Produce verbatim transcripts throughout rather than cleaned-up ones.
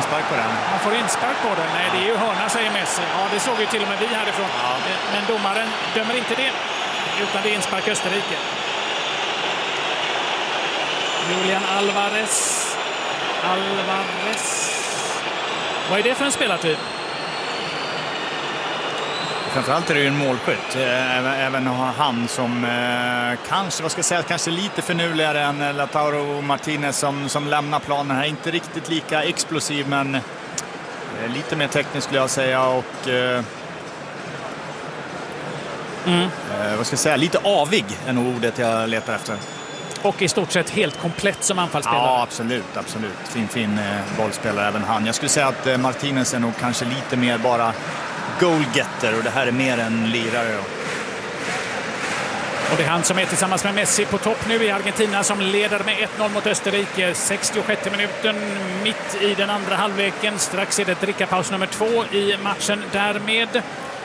inspark på den. Han får inspark på den. Nej, det är ju hörna, säger Messi. Ja, det såg ju till och med vi härifrån. Ja. Men domaren dömer inte det, utan det är inspark Österrike. Julian Alvarez. Alvarez. Vad är det för en spelartyp? Framförallt är det ju en målskytt. Även han som eh, kanske, vad ska jag säga, kanske lite förnuligare än Lautaro Martinez som, som lämnar planen här. Inte riktigt lika explosiv, men eh, lite mer teknisk skulle jag säga. Och eh, mm. eh, vad ska jag säga, lite avig är nog ordet jag letar efter. Och i stort sett helt komplett som anfallsspelare. Ja, absolut, absolut. Fin, fin eh, bollspelare även han. Jag skulle säga att eh, Martinez är nog kanske lite mer bara goalgetter, och det här är mer en lirare. Och det är han som är tillsammans med Messi på topp nu i Argentina, som leder med ett noll mot Österrike. sextiosjätte minuten, mitt i den andra halvleken. Strax är det drickapaus nummer två i matchen. Därmed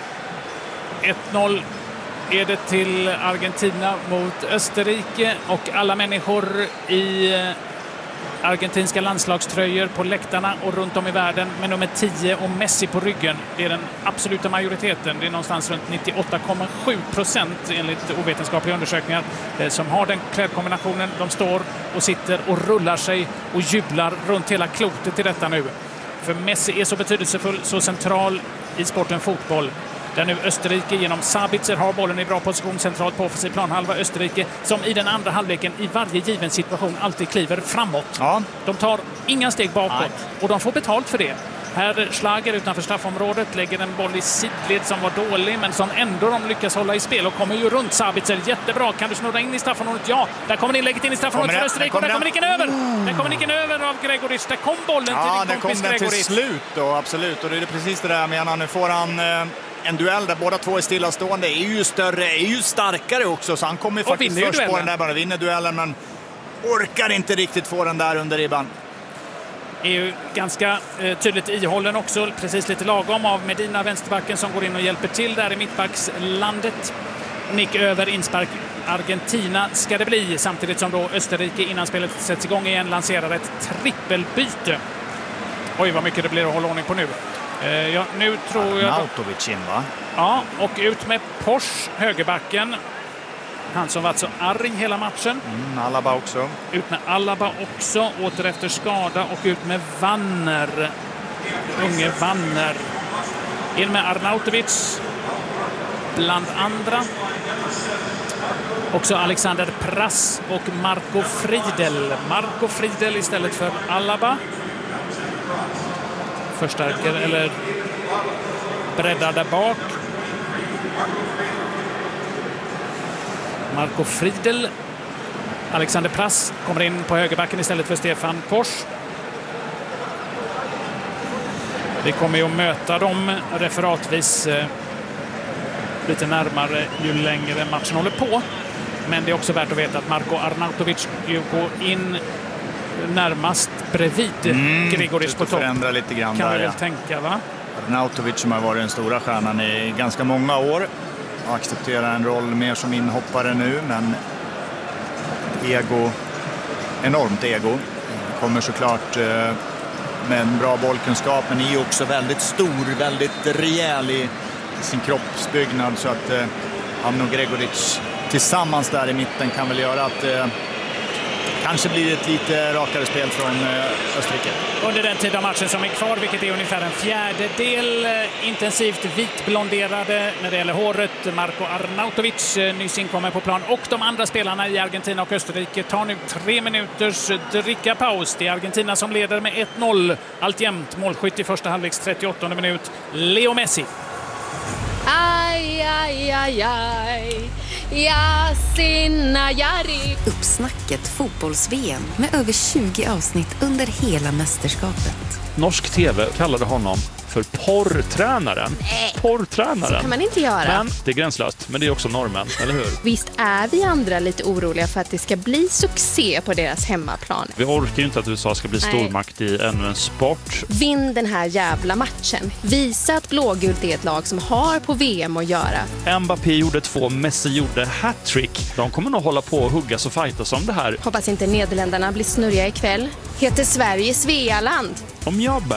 ett noll är det till Argentina mot Österrike, och alla människor i argentinska landslagströjor på läktarna och runt om i världen med nummer tio och Messi på ryggen. Det är den absoluta majoriteten. Det är någonstans runt nittioåtta komma sju procent enligt ovetenskapliga undersökningar som har den klädkombinationen. De står och sitter och rullar sig och jublar runt hela klotet i detta nu. För Messi är så betydelsefull, så central i sporten fotboll. Där nu Österrike genom Sabitzer har bollen i bra position centralt på offensiv planhalva. Österrike som i den andra halvleken i varje given situation alltid kliver framåt. Ja. De tar inga steg bakåt. Nej. Och de får betalt för det. Här Schlager utanför straffområdet lägger en boll i sidled som var dålig, men som ändå de lyckas hålla i spel och kommer ju runt Sabitzer. Jättebra. Kan du snurra in i straffområdet? Ja, där kommer inlägget in i straffområdet för Österrike, och där kommer nicken över. Mm. Där kommer nicken över av Gregoric. Där kom bollen ja, till din kompis Gregoric. Ja, den till slut då, absolut. Och det är precis det där jag menar. Nu får han eh, en duell där båda två är stillastående. Är ju större, är ju starkare också, så han kommer faktiskt först på den där, bara vinner duellen, men orkar inte riktigt få den där under ribban. Är ju ganska eh, tydligt ihållen också, precis lite lagom av Medina, vänsterbacken, som går in och hjälper till där i mittbackslandet. Nick över, inspark Argentina ska det bli, samtidigt som då Österrike innan spelet sätts igång igen lanserar ett trippelbyte. Oj, vad mycket det blir att hålla ordning på nu. Eh, ja, nu tror jag... Arnautovic in, va? Ja, och ut med Porsche, högerbacken. Han som var så arg hela matchen. Mm, Alaba också. Ut med Alaba också, åter efter skada, och ut med Vanner. Unge Vanner. In med Arnautovic bland andra. Också Alexander Prass och Marco Friedel. Marco Friedel istället för Alaba. Förstärker eller breddar där bak. Marco Friedel. Alexander Prass kommer in på högerbacken istället för Stefan Porsche. Vi kommer ju att möta dem referatvis eh, lite närmare ju längre matchen håller på. Men det är också värt att veta att Marco Arnautovic går in närmast bredvid mm, Gregoric på topp. Förändra lite grann kan där, vi väl ja. tänka, va? Arnautovic som har varit den stora stjärnan i ganska många år. Accepterar en roll mer som inhoppare nu, men ego, enormt ego. Kommer såklart eh, med en bra bollkunskap, men är också väldigt stor, väldigt rejäl i sin kroppsbyggnad, så att eh, han och Gregoric tillsammans där i mitten kan väl göra att eh, kanske blir ett lite rakare spel från eh, Österrike. Under den tid av matchen som är kvar, vilket är ungefär en fjärdedel, intensivt vitblonderade när det gäller håret. Marco Arnautovic nyss inkommer på plan, och de andra spelarna i Argentina och Österrike tar nu tre minuters drickapaus. Det är Argentina som leder med ett noll. Alltjämt målskytt i första halvleks trettioåttonde minut. Leo Messi. Aj, aj, aj, aj. Ja, sinna, jari. Uppsnacket fotbolls-V M med över tjugo avsnitt under hela mästerskapet. Norsk tv kallade honom för porrtränaren. Nej, porrtränaren. så kan man inte göra. Men det är gränslöst, men det är också normen, eller hur? Visst är vi andra lite oroliga för att det ska bli succé på deras hemmaplan. Vi orkar ju inte att U S A ska bli stormakt i ännu en sport. Vinn den här jävla matchen. Visa att blågult är ett lag som har på V M att göra. Mbappé gjorde två, Messi gjorde hattrick. De kommer nog hålla på och huggas och fightas om det här. Hoppas inte Nederländerna blir snurriga ikväll. Heter Sverige Svealand? Om jag